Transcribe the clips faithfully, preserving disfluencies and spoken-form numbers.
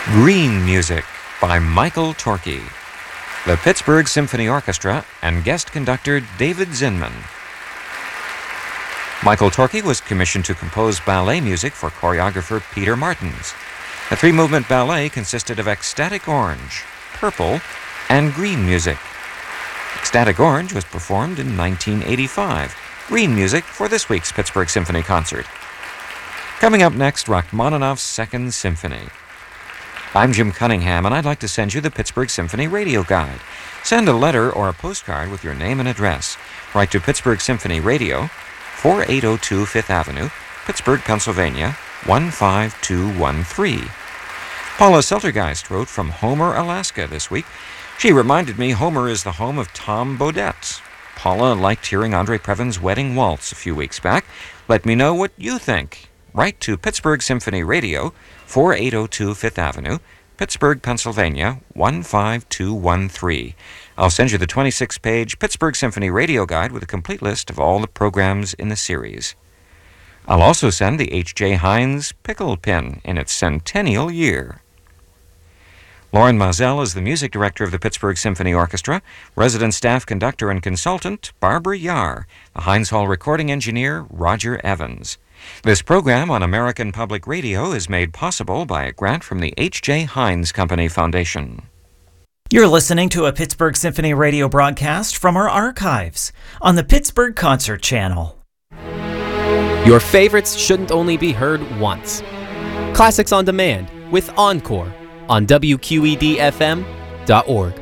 Green Music by Michael Torke. The Pittsburgh Symphony Orchestra and guest conductor David Zinman. Michael Torke was commissioned to compose ballet music for choreographer Peter Martins. The three-movement ballet consisted of Ecstatic Orange, Purple, and Green Music. Ecstatic Orange was performed in nineteen eighty-five. Green Music for this week's Pittsburgh Symphony concert. Coming up next, Rachmaninoff's Second Symphony. I'm Jim Cunningham, and I'd like to send you the Pittsburgh Symphony Radio Guide. Send a letter or a postcard with your name and address. Write to Pittsburgh Symphony Radio, forty-eight oh two Fifth Avenue, Pittsburgh, Pennsylvania, one five two one three. Paula Seltergeist wrote from Homer, Alaska this week. She reminded me Homer is the home of Tom Bodett. Paula liked hearing Andre Previn's Wedding Waltz a few weeks back. Let me know what you think. Write to Pittsburgh Symphony Radio, forty-eight oh two Fifth Avenue, Pittsburgh, Pennsylvania, one five two one three. I'll send you the twenty-six page Pittsburgh Symphony Radio Guide with a complete list of all the programs in the series. I'll also send the H J. Heinz Pickle Pin in its centennial year. Lauren Mazel is the music director of the Pittsburgh Symphony Orchestra. Resident staff conductor and consultant, Barbara Yar. The Heinz Hall recording engineer, Roger Evans. This program on American Public Radio is made possible by a grant from the H J. Heinz Company Foundation. You're listening to a Pittsburgh Symphony Radio broadcast from our archives on the Pittsburgh Concert Channel. Your favorites shouldn't only be heard once. Classics on Demand with Encore on W Q E D F M dot org.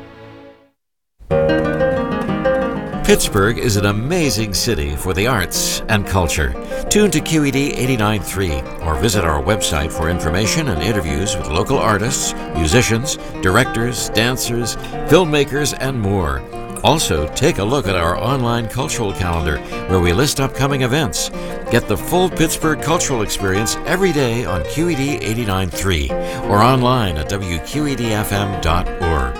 Pittsburgh is an amazing city for the arts and culture. Tune to Q E D eighty-nine point three or visit our website for information and interviews with local artists, musicians, directors, dancers, filmmakers, and more. Also, take a look at our online cultural calendar where we list upcoming events. Get the full Pittsburgh cultural experience every day on Q E D eighty-nine point three or online at W Q E D F M dot org.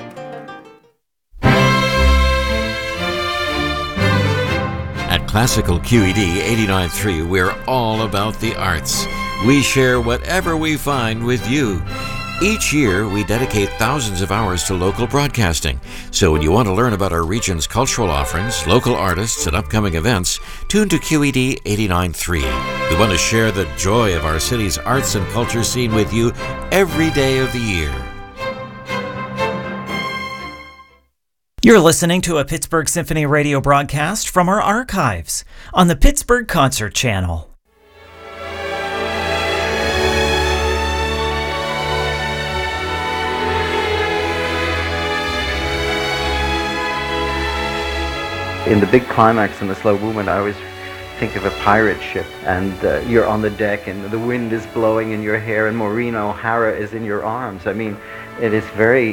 At Classical Q E D eighty-nine point three, we're all about the arts. We share whatever we find with you. Each year, we dedicate thousands of hours to local broadcasting. So when you want to learn about our region's cultural offerings, local artists, and upcoming events, tune to Q E D eighty-nine point three. We want to share the joy of our city's arts and culture scene with you every day of the year. You're listening to a Pittsburgh Symphony Radio broadcast from our archives on the Pittsburgh Concert Channel. In the big climax and the slow movement, I always think of a pirate ship, and uh, you're on the deck and the wind is blowing in your hair and Maureen O'Hara is in your arms. I mean, it is very